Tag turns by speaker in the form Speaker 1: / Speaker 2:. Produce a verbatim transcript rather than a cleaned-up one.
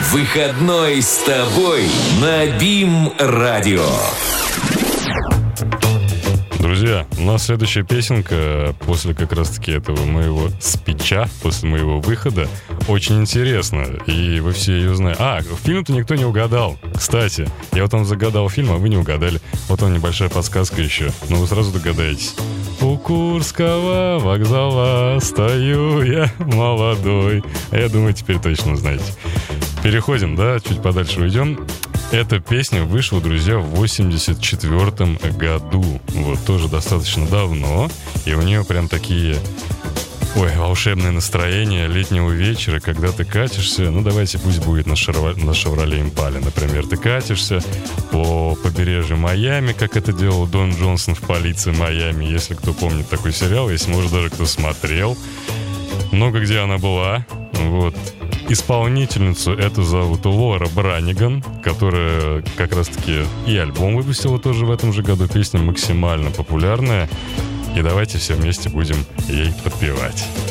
Speaker 1: Выходной с тобой на БИМ-радио.
Speaker 2: Друзья, у нас следующая песенка после как раз-таки этого моего спича, после моего выхода, очень интересно, и вы все ее знаете. А, фильм-то никто не угадал. Кстати, я вот вам загадал фильм, а вы не угадали. Вот вам небольшая подсказка еще, но вы сразу догадаетесь. У Курского вокзала стою я молодой. А я думаю, теперь точно знаете. Переходим, да, чуть подальше уйдем. Эта песня вышла, друзья, в восемьдесят четвёртом году. Вот, тоже достаточно давно. И у нее прям такие... Ой, волшебное настроение летнего вечера, когда ты катишься, ну давайте пусть будет на, шарва, на Шевроле Импале, например. Ты катишься по побережью Майами, как это делал Дон Джонсон в «Полиции Майами», если кто помнит такой сериал, если, может, даже кто смотрел. Много где она была, вот. Исполнительницу эту зовут Лора Браниган, которая как раз-таки и альбом выпустила тоже в этом же году. Песня максимально популярная. И давайте все вместе будем ей подпевать.